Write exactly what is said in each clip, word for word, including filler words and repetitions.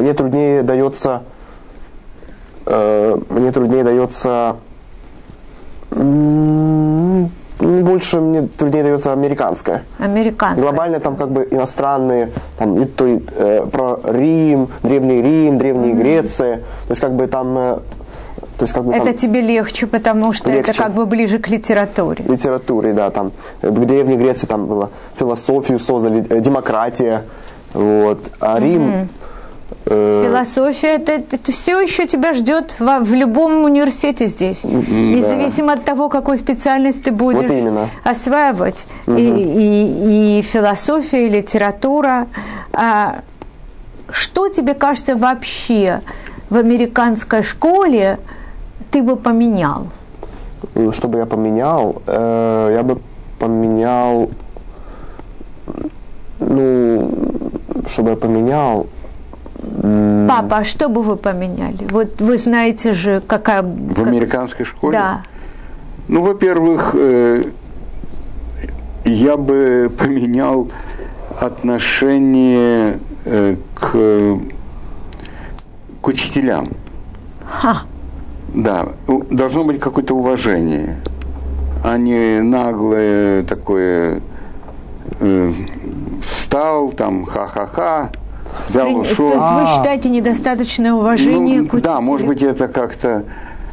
мне труднее дается, э, мне труднее дается, м- больше мне труднее дается американское. Американское. Глобально там как бы иностранные, там и то, и, э, про Рим, древний Рим, древняя mm-hmm. Греция, то есть как бы там... Э, то есть, как бы, это там, тебе легче, потому что легче. Это как бы ближе к литературе. Литературе, да, там в Древней Греции там было философию создали, э, демократия, вот, а Рим... Mm-hmm. Философия, это, это все еще тебя ждет в, в любом университете здесь. Mm-hmm, независимо да. от того, какую специальность ты будешь вот осваивать. Mm-hmm. И, и, и философия, и литература. А, что тебе кажется вообще в американской школе ты бы поменял? Что бы я поменял? Э, я бы поменял... Ну, что бы я поменял... Папа, а что бы вы поменяли? Вот вы знаете же, какая... В как... американской школе? Да. Ну, во-первых, э, я бы поменял отношение э, к, к учителям. Ха. Да, должно быть какое-то уважение, а не наглое такое э, встал, там, ха-ха-ха, взял, При... ушел. То есть вы считаете недостаточное уважение ну, к учителю? Да, может быть, это как-то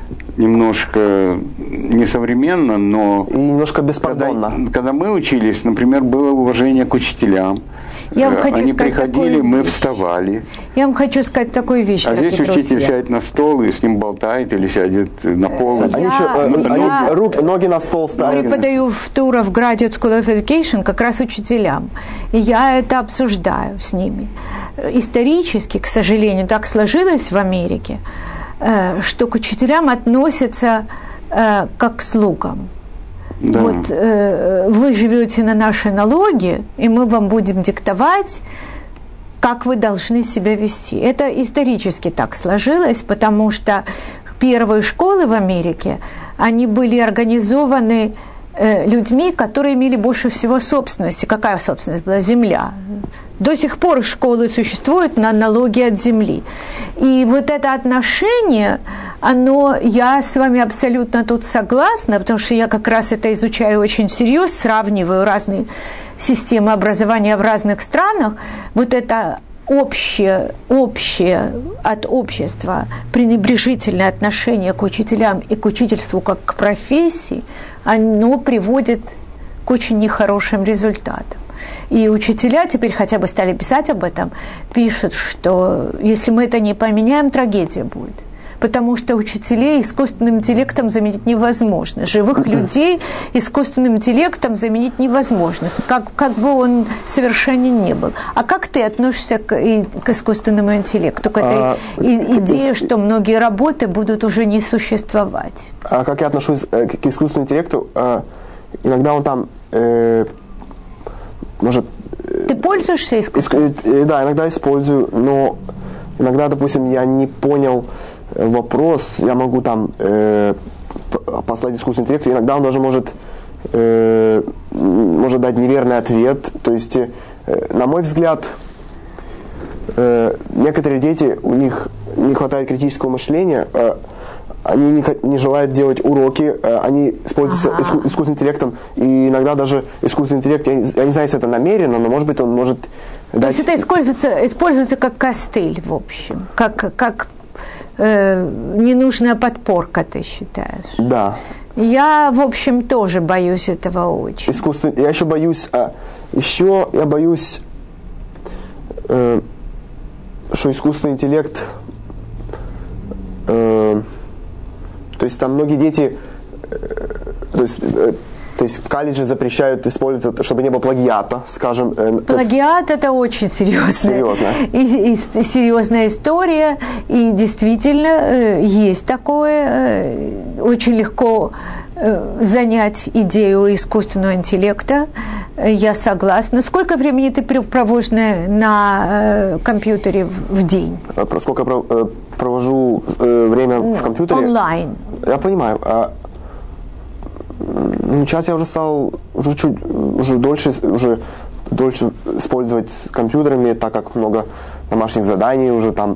немножко несовременно, но... И немножко беспардонно. Когда, когда мы учились, например, было уважение к учителям. Я вам хочу Они сказать приходили, такую мы вещь. вставали. Я вам хочу сказать такую вещь. А здесь друзья. учитель сядет на стол и с ним болтает, или сядет на пол. Они Я, еще э, я, они, руки, ноги на стол ставят. Преподаю в туре в Graduate School of Education как раз учителям. И я это обсуждаю с ними. Исторически, к сожалению, так сложилось в Америке, что к учителям относятся как к слугам. Да. Вот э, вы живете на наши налоги, и мы вам будем диктовать, как вы должны себя вести. Это исторически так сложилось, потому что первые школы в Америке, они были организованы э, людьми, которые имели больше всего собственности. Какая собственность была? Земля. До сих пор школы существуют на налоги от земли. И вот это отношение, оно, я с вами абсолютно тут согласна, потому что я как раз это изучаю очень всерьез, сравниваю разные системы образования в разных странах. Вот это общее, общее от общества пренебрежительное отношение к учителям и к учительству как к профессии, оно приводит к очень нехорошим результатам. И учителя теперь хотя бы стали писать об этом, пишут, что если мы это не поменяем, трагедия будет. Потому что учителей искусственным интеллектом заменить невозможно. Живых людей искусственным интеллектом заменить невозможно, как, как бы он совершенен не был. А как ты относишься к, и, к искусственному интеллекту, к этой а, и, идее, что многие работы будут уже не существовать? А как я отношусь к, к искусственному интеллекту? Иногда он там... Э, может... Ты пользуешься искусственным? Иск, да, иногда использую, но иногда, допустим, я не понял вопрос, я могу там э, послать искусственный интеллект, иногда он даже может, э, может дать неверный ответ. То есть, э, на мой взгляд, э, некоторые дети, у них не хватает критического мышления, э, они не, не желают делать уроки, э, они используются ага. иску, искусственным интеллектом, и иногда даже искусственный интеллект, я не, я не знаю, если это намеренно, но может быть он может То дать... есть это используется, используется как костыль, в общем, как... как... ненужная подпорка, ты считаешь? Да. Я, в общем, тоже боюсь этого очень. Искусственно. Я еще боюсь, а, еще я боюсь, э, что искусственный интеллект, э, то есть там многие дети, э, то есть э, То есть в колледже запрещают использовать это, чтобы не было плагиата, скажем. Плагиат – это очень серьезная, серьезно. и, и, и серьезная история, и действительно э, есть такое. Э, очень легко э, занять идею искусственного интеллекта. Э, я согласна. Сколько времени ты проводишь на, на э, компьютере в, в день? Про сколько я провожу э, время в компьютере? Онлайн. Я понимаю. Ну, сейчас я уже стал уже чуть уже дольше уже дольше использовать компьютерами, так как много домашних заданий уже там